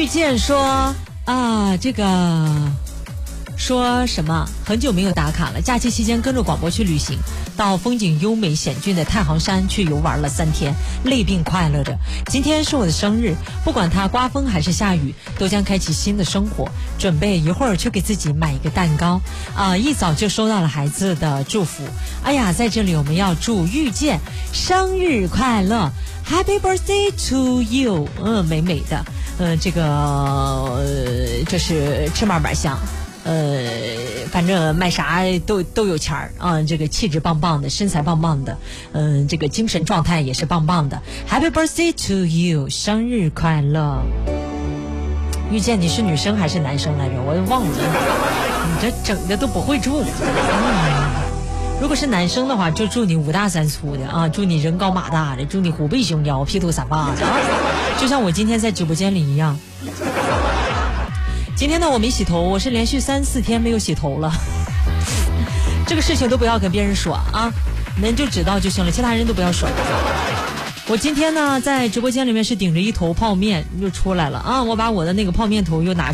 健说啊，这个说什么很久没有打卡了，假期期间跟着广播去旅行，到风景优美险峻的太行山去游玩了3天，累并快乐着。今天是我的生日，不管它刮风还是下雨，都将开启新的生活，准备一会儿去给自己买一个蛋糕一早就收到了孩子的祝福。哎呀，在这里我们要祝遇见生日快乐， Happy birthday to you。 美美的这是芝麻板香，反正卖啥都有钱儿啊，这个气质棒棒的，身材棒棒的，这个精神状态也是棒棒的。 Happy birthday to you， 生日快乐。遇见你是女生还是男生来着？我忘了，你这整的都不会祝。如果是男生的话，就祝你5大3粗的啊，祝你人高马大的，祝你虎背熊腰，披头散发的啊，就像我今天在直播间里一样。今天呢，我没洗头，我是连续3、4天没有洗头了。这个事情都不要跟别人说啊，能就知道就行了，其他人都不要说。我今天呢，在直播间里面是顶着一头泡面就出来了啊，我把我的那个泡面头又拿